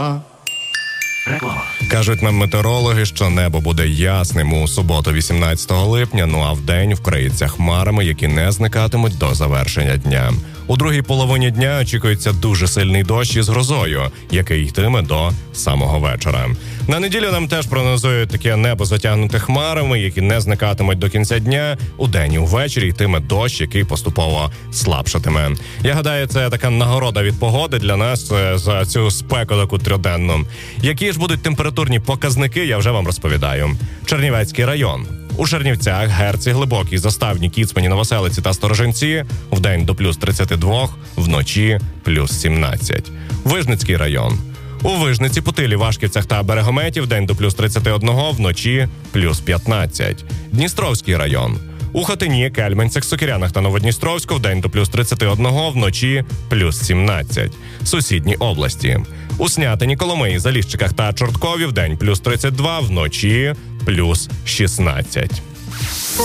Кажуть нам метеорологи, що небо буде ясним у суботу 18 липня, ну а вдень вкриється хмарами, які не зникатимуть до завершення дня. У другій половині дня очікується дуже сильний дощ із грозою, який йтиме до самого вечора. На неділю нам теж прогнозують таке небо затягнуте хмарами, які не зникатимуть до кінця дня. Удень і увечері йтиме дощ, який поступово слабшатиме. Я гадаю, це така нагорода від погоди для нас за цю спеку таку трьоденну. Які ж будуть температурні показники, я вже вам розповідаю. Чернівецький район. У Чернівцях, Герці, Глибокій, Заставні, Кіцмані, Новоселиці та Сторожинці вдень до плюс 32, вночі плюс 17. Вижницький район. У Вижниці, Путилі, Вашківцях та Берегометі вдень до плюс 31, вночі плюс 15. Дністровський район. У Хотині, Кельменцях, Сокирянах та Новодністровську вдень до плюс 31, вночі плюс 17. Сусідні області. У Снятині, Коломиї, Заліщиках та Чорткові вдень плюс 32, вночі плюс 16.